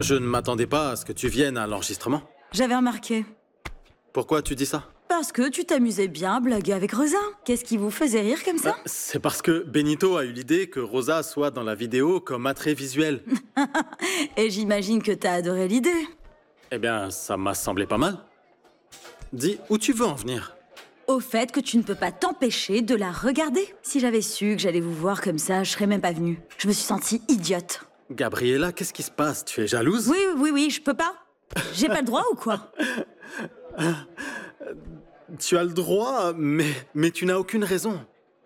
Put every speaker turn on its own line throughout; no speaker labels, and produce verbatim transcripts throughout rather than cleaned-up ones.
Je ne m'attendais pas à ce que tu viennes à l'enregistrement.
J'avais remarqué.
Pourquoi tu dis ça?
Parce que tu t'amusais bien à blaguer avec Rosa. Qu'est-ce qui vous faisait rire comme ça?
Bah, c'est parce que Benito a eu l'idée que Rosa soit dans la vidéo comme attrait visuel.
Et j'imagine que t'as adoré l'idée.
Eh bien, ça m'a semblé pas mal. Dis, où tu veux en venir?
Au fait que tu ne peux pas t'empêcher de la regarder. Si j'avais su que j'allais vous voir comme ça, je serais même pas venue. Je me suis sentie idiote.
Gabriella, qu'est-ce qui se passe? Tu es jalouse?
Oui, oui, oui, je peux pas. J'ai pas le droit ou quoi?
Tu as le droit, mais, mais tu n'as aucune raison.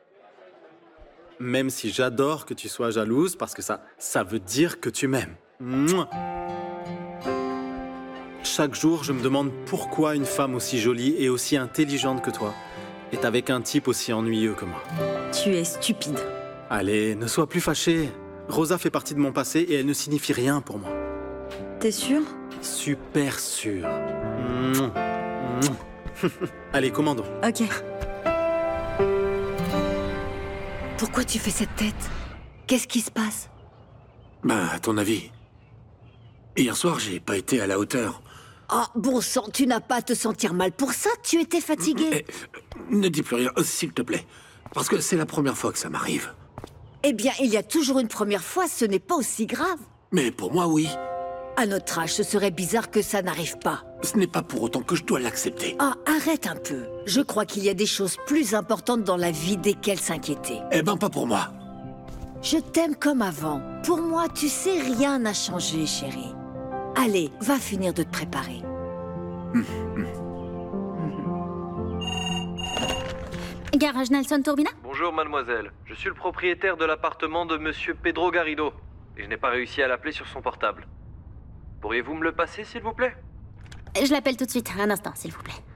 Même si j'adore que tu sois jalouse, parce que ça, ça veut dire que tu m'aimes. Mouah. Chaque jour, je me demande pourquoi une femme aussi jolie et aussi intelligente que toi est avec un type aussi ennuyeux que moi.
Tu es stupide.
Allez, ne sois plus fâchée. Rosa fait partie de mon passé et elle ne signifie rien pour moi.
T'es sûr?
Super sûr. Mouah. Mouah. Allez, commandons.
Ok.
Pourquoi tu fais cette tête? Qu'est-ce qui se passe?
Bah, à ton avis. Hier soir, j'ai pas été à la hauteur.
Oh, bon sang, tu n'as pas à te sentir mal pour ça, tu étais fatigué.
Eh, ne dis plus rien, s'il te plaît. Parce que c'est la première fois que ça m'arrive.
Eh bien, il y a toujours une première fois, ce n'est pas aussi grave.
Mais pour moi, oui.
À notre âge, ce serait bizarre que ça n'arrive pas.
Ce n'est pas pour autant que je dois l'accepter.
Ah, arrête un peu. Je crois qu'il y a des choses plus importantes dans la vie desquelles s'inquiéter.
Eh ben, pas pour moi.
Je t'aime comme avant. Pour moi, tu sais, rien n'a changé, chérie. Allez, va finir de te préparer.
Garage Nelson Turbina?
Bonjour mademoiselle, je suis le propriétaire de l'appartement de monsieur Pedro Garrido et je n'ai pas réussi à l'appeler sur son portable. Pourriez-vous me le passer s'il vous plaît?
Je l'appelle tout de suite, un instant s'il vous plaît.